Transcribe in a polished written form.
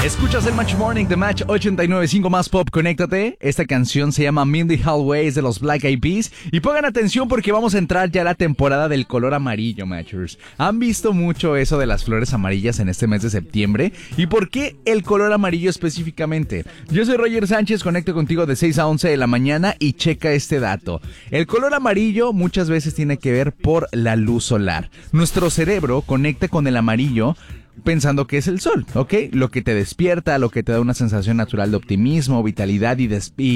Escuchas el Match Morning de Match 89.5 Más Pop, conéctate. Esta canción se llama Mindy Hallway, es de los Black Eyed Peas. Y pongan atención porque vamos a entrar ya a la temporada del color amarillo, Matchers. ¿Han visto mucho eso de las flores amarillas en este mes de septiembre? ¿Y por qué el color amarillo específicamente? Yo soy Roger Sánchez, conecto contigo de 6 a 11 de la mañana y checa este dato. El color amarillo muchas veces tiene que ver por la luz solar. Nuestro cerebro conecta con el amarillo pensando que es el sol, ¿ok? Lo que te despierta, lo que te da una sensación natural de optimismo, vitalidad y